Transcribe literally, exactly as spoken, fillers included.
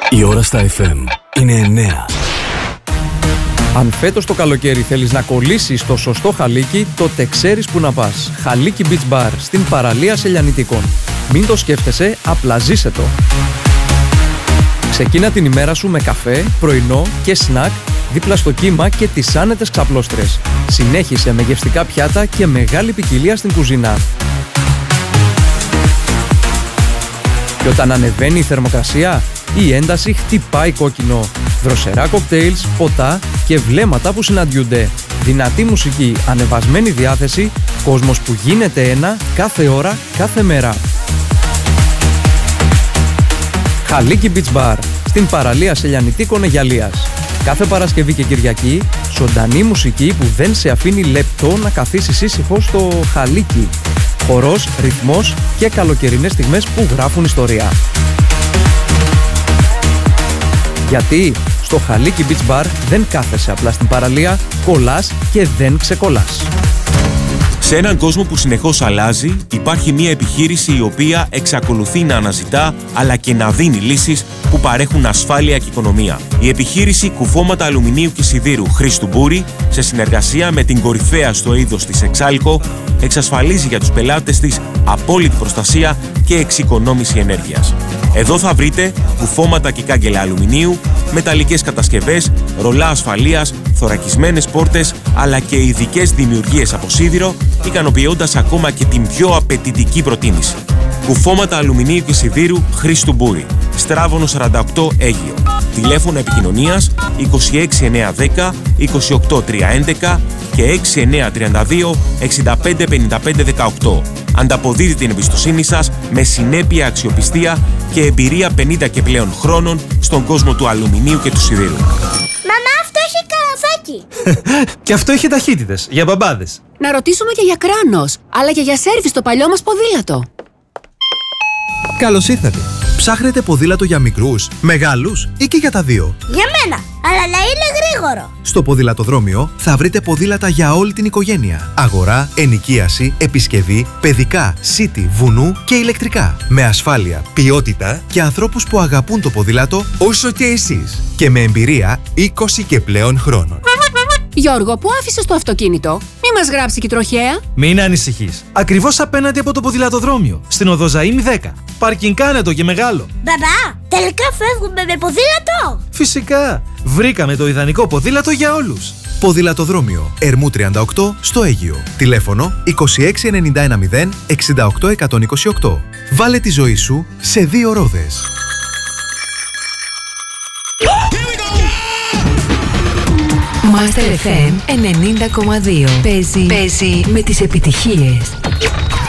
Η ώρα στα εφ εμ είναι εννέα. Αν φέτος το καλοκαίρι θέλεις να κολλήσεις το σωστό χαλίκι, τότε ξέρεις που να πας. Χαλίκι Beach Bar, στην παραλία Σελιανιτίκων. Μην το σκέφτεσαι, απλά ζήσε το. Ξεκίνα την ημέρα σου με καφέ, πρωινό και σνακ δίπλα στο κύμα και τις άνετες ξαπλώστρες. Συνέχισε με γευστικά πιάτα και μεγάλη ποικιλία στην κουζίνα. Και όταν ανεβαίνει η θερμοκρασία, η ένταση χτυπάει κόκκινο. Δροσερά κοκτέιλς, ποτά και βλέμματα που συναντιούνται. Δυνατή μουσική, ανεβασμένη διάθεση, κόσμος που γίνεται ένα κάθε ώρα, κάθε μέρα. Χαλίκι Beach Bar, στην παραλία Σελιανιτίκων Αιγιαλίας. Κάθε Παρασκευή και Κυριακή, ζωντανή μουσική που δεν σε αφήνει λεπτό να καθίσεις ήσυχο στο χαλίκι. Χορός, ρυθμός και καλοκαιρινές στιγμές που γράφουν ιστορία. Γιατί στο Χαλίκι Beach Bar δεν κάθεσαι απλά στην παραλία, κολλάς και δεν ξεκολλάς. Σε έναν κόσμο που συνεχώς αλλάζει, υπάρχει μια επιχείρηση η οποία εξακολουθεί να αναζητά αλλά και να δίνει λύσεις που παρέχουν ασφάλεια και οικονομία. Η επιχείρηση Κουφώματα Αλουμινίου και Σιδήρου Χρήστου Μπούρη, σε συνεργασία με την κορυφαία στο είδος της Εξάλκο, εξασφαλίζει για τους πελάτες της απόλυτη προστασία και εξοικονόμηση ενέργειας. Εδώ θα βρείτε κουφώματα και κάγκελα αλουμινίου, μεταλλικές κατασκευές, ρολά ασφαλείας, θωρακισμένες πόρτες, αλλά και ειδικές δημιουργίες από σίδηρο, ικανοποιώντας ακόμα και την πιο απαιτητική προτίμηση. Κουφώματα αλουμινίου και σιδήρου Χρήστου Μπούρη, Στράβωνο σαράντα οκτώ Αίγυο. Τηλέφωνο επικοινωνίας είκοσι έξι εννιακόσια δέκα είκοσι οκτώ τριακόσια έντεκα και έξι εννιακόσια τριάντα δύο εξήντα πέντε πενήντα πέντε δεκαοκτώ. Ανταποδίδει την εμπιστοσύνη σας με συνέπεια, αξιοπιστία και εμπειρία πενήντα και πλέον χρόνων στον κόσμο του αλουμινίου και του σιδήρου. Μαμά, αυτό έχει καλαθάκι. Και αυτό έχει ταχύτητες για μπαμπάδες. Να ρωτήσουμε και για κράνος, αλλά και για σέρβις το παλιό μας ποδήλατο. Καλώς ήρθατε. Ψάχνετε ποδήλατο για μικρούς, μεγάλους ή και για τα δύο? Για μένα, αλλά να είναι γρήγορο. Στο ποδηλατοδρόμιο θα βρείτε ποδήλατα για όλη την οικογένεια. Αγορά, ενοικίαση, επισκευή, παιδικά, σίτι, βουνού και ηλεκτρικά. Με ασφάλεια, ποιότητα και ανθρώπους που αγαπούν το ποδήλατο όσο και εσείς. Και με εμπειρία είκοσι και πλέον χρόνων. Γιώργο, πού άφησες το αυτοκίνητο? Μη μας γράψει και τροχέα. Μην ανησυχείς. Ακριβώς απέναντι από το ποδηλατοδρόμιο, στην οδό Ζαΐμι δέκα. Πάρκινγκ άνετο και μεγάλο. Μπαμπά, τελικά φεύγουμε με ποδήλατο. Φυσικά. Βρήκαμε το ιδανικό ποδήλατο για όλους. Ποδηλατοδρόμιο Ερμού τριάντα οκτώ στο Αίγυο. Τηλέφωνο είκοσι έξι ενενήντα ένα μηδέν εξήντα οκτώ εκατόν είκοσι οκτώ. Βάλε τη ζωή σου σε δύο ρόδες. Master εφ εμ ενενήντα κόμμα δύο. Παίζει, παίζει με τις επιτυχίες.